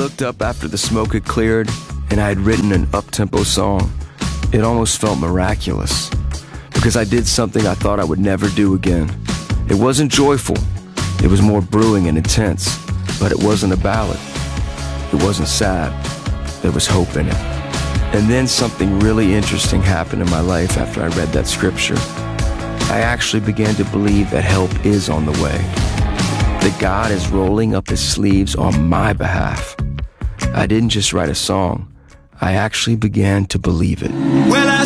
looked up after the smoke had cleared and I had written an up-tempo song, it almost felt miraculous, because I did something I thought I would never do again. It wasn't joyful, it was more brewing and intense, but it wasn't a ballad. It wasn't sad, there was hope in it. And then something really interesting happened in my life after I read that scripture. I actually began to believe that help is on the way, that God is rolling up his sleeves on my behalf. I didn't just write a song, I actually began to believe it. Well, I